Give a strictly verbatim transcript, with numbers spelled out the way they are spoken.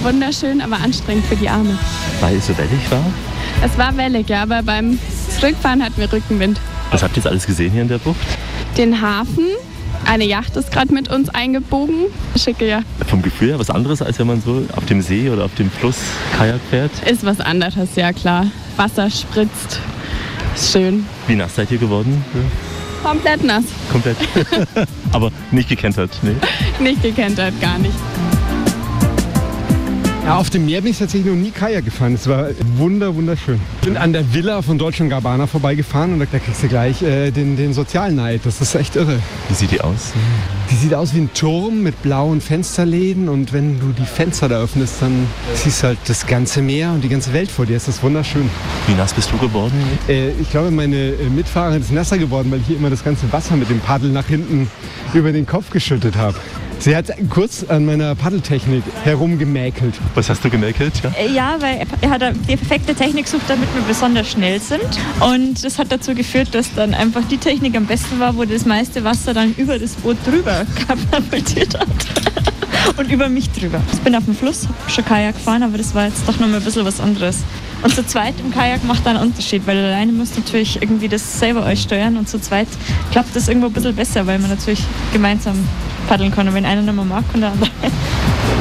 wunderschön, aber anstrengend für die Arme. Weil es so wellig war? Es war wellig, ja, aber beim Zurückfahren hatten wir Rückenwind. Was habt ihr jetzt alles gesehen hier in der Bucht? Den Hafen, eine Yacht ist gerade mit uns eingebogen. Schicke Yacht. Vom Gefühl her was anderes, als wenn man so auf dem See oder auf dem Fluss Kajak fährt? Ist was anderes, ja klar. Wasser spritzt. Ist schön. Wie nass seid ihr geworden? Komplett nass. Komplett. Aber nicht gekentert, nee? Nicht gekentert, gar nicht. Ja, auf dem Meer bin ich tatsächlich noch nie Kajak gefahren. Es war wunder, wunderschön. Ich bin an der Villa von Dolce und Gabbana vorbeigefahren und da kriegst du gleich äh, den, den Sozialneid. Das ist echt irre. Wie sieht die aus? Die sieht aus wie ein Turm mit blauen Fensterläden und wenn du die Fenster da öffnest, dann siehst du halt das ganze Meer und die ganze Welt vor dir. Es ist wunderschön. Wie nass bist du geworden? Äh, ich glaube, meine äh, Mitfahrerin ist nasser geworden, weil ich hier immer das ganze Wasser mit dem Paddel nach hinten über den Kopf geschüttet habe. Sie hat kurz an meiner Paddeltechnik herumgemäkelt. Was hast du gemäkelt? Ja, Ja, weil er hat die perfekte Technik gesucht, damit wir besonders schnell sind. Und das hat dazu geführt, dass dann einfach die Technik am besten war, wo das meiste Wasser dann über das Boot drüber katapultiert hat. Und über mich drüber. Ich bin auf dem Fluss, hab schon Kajak gefahren, aber das war jetzt doch noch mal ein bisschen was anderes. Und zu zweit im Kajak macht da einen Unterschied, weil alleine müsst ihr natürlich irgendwie das selber euch steuern und zu zweit klappt das irgendwo ein bisschen besser, weil man natürlich gemeinsam paddeln kann. Und wenn einer nicht mehr mag, kann der andere.